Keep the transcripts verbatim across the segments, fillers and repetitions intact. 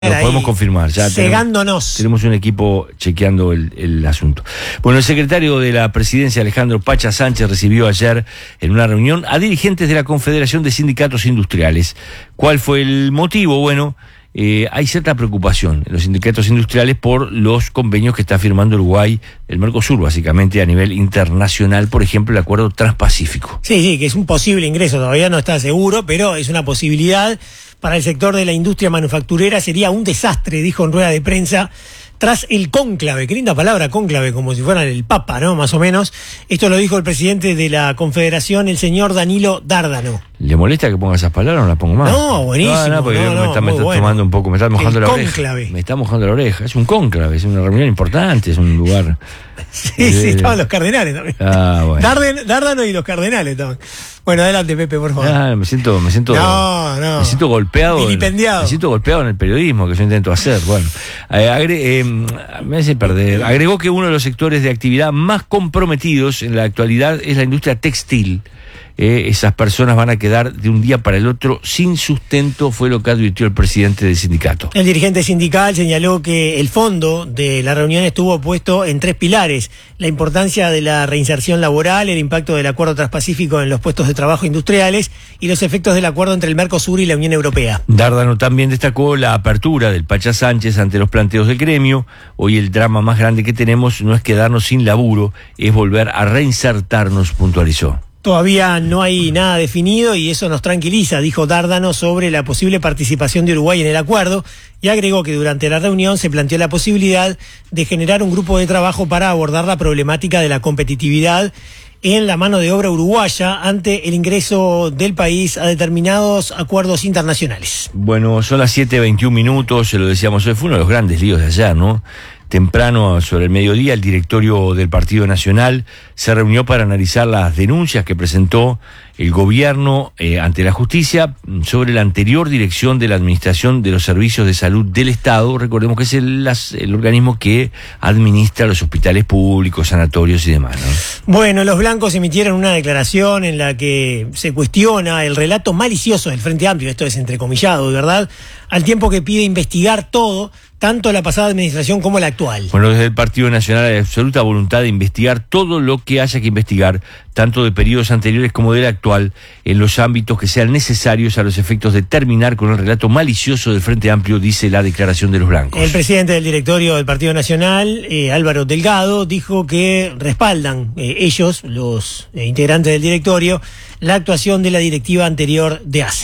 Lo podemos confirmar, ya cegándonos. Tenemos, tenemos un equipo chequeando el, el asunto. Bueno, el secretario de la Presidencia, Alejandro Pacha Sánchez, recibió ayer en una reunión a dirigentes de la Confederación de Sindicatos Industriales. ¿Cuál fue el motivo? Bueno, eh, hay cierta preocupación en los sindicatos industriales por los convenios que está firmando Uruguay, el Mercosur, básicamente a nivel internacional, por ejemplo, el Acuerdo Transpacífico. Sí, sí, que es un posible ingreso, todavía no está seguro, pero es una posibilidad. Para el sector de la industria manufacturera sería un desastre, dijo en rueda de prensa, tras el cónclave, qué linda palabra cónclave, como si fueran el Papa, ¿no? Más o menos. Esto lo dijo el presidente de la Confederación, el señor Danilo Dárdano. ¿Le molesta que ponga esas palabras o no las pongo más? No, buenísimo. No, no, porque no, no, me está, me está bueno. tomando un poco, me está mojando el la cónclave. oreja. Me está mojando la oreja. Es un cónclave, es una reunión importante, es un lugar. Sí, eh, sí, estaban los cardenales también. Ah, bueno. Darden, Dárdano y los cardenales también. Bueno, adelante, Pepe, por favor. Ah, me siento, me siento, no, no. me siento golpeado. Vilipendiado. Me siento golpeado en el periodismo que yo intento hacer. Bueno, eh, agre, eh, me hace perder. Agregó que uno de los sectores de actividad más comprometidos en la actualidad es la industria textil. Eh, esas personas van a quedar de un día para el otro sin sustento, fue lo que advirtió el presidente del sindicato. El dirigente sindical señaló que el fondo de la reunión estuvo puesto en tres pilares: la importancia de la reinserción laboral, el impacto del acuerdo transpacífico en los puestos de trabajo industriales y los efectos del acuerdo entre el Mercosur y la Unión Europea. Dárdano también destacó la apertura del Pacha Sánchez ante los planteos del gremio. Hoy el drama más grande que tenemos no es quedarnos sin laburo, es volver a reinsertarnos, puntualizó. Todavía no hay nada definido y eso nos tranquiliza, dijo Dárdano sobre la posible participación de Uruguay en el acuerdo, y agregó que durante la reunión se planteó la posibilidad de generar un grupo de trabajo para abordar la problemática de la competitividad en la mano de obra uruguaya ante el ingreso del país a determinados acuerdos internacionales. Bueno, son las siete veintiún minutos, se lo decíamos hoy, fue uno de los grandes líos de ayer, ¿no? Temprano, sobre el mediodía, el directorio del Partido Nacional se reunió para analizar las denuncias que presentó el gobierno eh, ante la justicia sobre la anterior dirección de la Administración de los Servicios de Salud del Estado. Recordemos que es el, las, el organismo que administra los hospitales públicos, sanatorios y demás, ¿no? Bueno, los blancos emitieron una declaración en la que se cuestiona el relato malicioso del Frente Amplio, esto es entrecomillado, de verdad, al tiempo que pide investigar todo, tanto la pasada administración como la actual. Bueno, desde el Partido Nacional hay absoluta voluntad de investigar todo lo que haya que investigar, tanto de periodos anteriores como del actual, en los ámbitos que sean necesarios a los efectos de terminar con el relato malicioso del Frente Amplio, dice la declaración de los blancos. El presidente del directorio del Partido Nacional, eh, Álvaro Delgado, dijo que respaldan eh, ellos, los eh, integrantes del directorio, la actuación de la directiva anterior de A C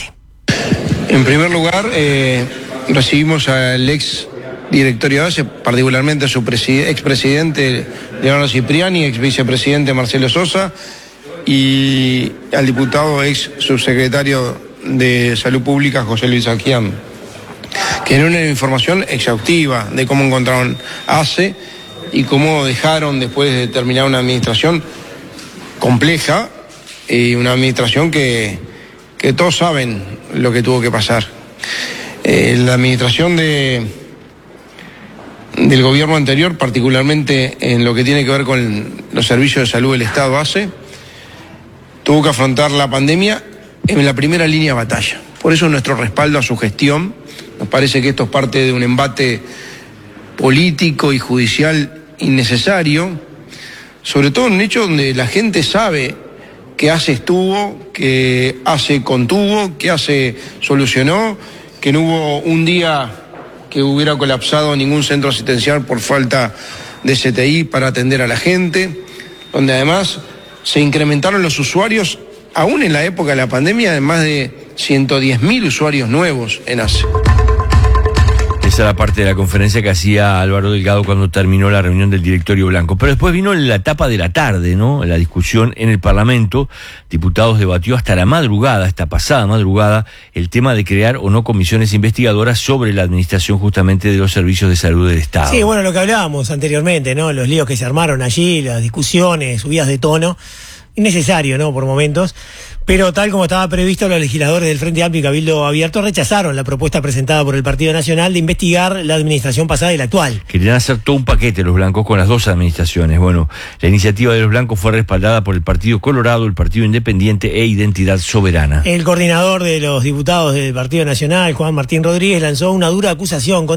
E. En primer lugar, eh, recibimos al ex directorio de A C E, particularmente a su expresidente Leonardo Cipriani, ex vicepresidente Marcelo Sosa, y al diputado ex subsecretario de Salud Pública José Luis Aquián, que dieron una información exhaustiva de cómo encontraron A C E y cómo dejaron, después de terminar una administración compleja, y una administración que, que todos saben lo que tuvo que pasar. Eh, la administración de del gobierno anterior, particularmente en lo que tiene que ver con los servicios de salud del Estado A C E, tuvo que afrontar la pandemia en la primera línea de batalla. Por eso nuestro respaldo a su gestión. Nos parece que esto es parte de un embate político y judicial innecesario, sobre todo en un hecho donde la gente sabe que A C E estuvo, que A C E contuvo, que A C E solucionó, que no hubo un día que hubiera colapsado ningún centro asistencial por falta de C T I para atender a la gente, donde además se incrementaron los usuarios, aún en la época de la pandemia, de más de ciento diez mil usuarios nuevos en A C E. Esa era parte de la conferencia que hacía Álvaro Delgado cuando terminó la reunión del directorio blanco. Pero después vino la etapa de la tarde, ¿no? La discusión en el Parlamento. Diputados debatió hasta la madrugada, esta pasada madrugada, el tema de crear o no comisiones investigadoras sobre la administración justamente de los servicios de salud del Estado. Sí, bueno, lo que hablábamos anteriormente, ¿no? Los líos que se armaron allí, las discusiones, subidas de tono. Innecesario, ¿no? Por momentos. Pero tal como estaba previsto, los legisladores del Frente Amplio y Cabildo Abierto rechazaron la propuesta presentada por el Partido Nacional de investigar la administración pasada y la actual. Querían hacer todo un paquete los blancos con las dos administraciones. Bueno, la iniciativa de los blancos fue respaldada por el Partido Colorado, el Partido Independiente e Identidad Soberana. El coordinador de los diputados del Partido Nacional, Juan Martín Rodríguez, lanzó una dura acusación contra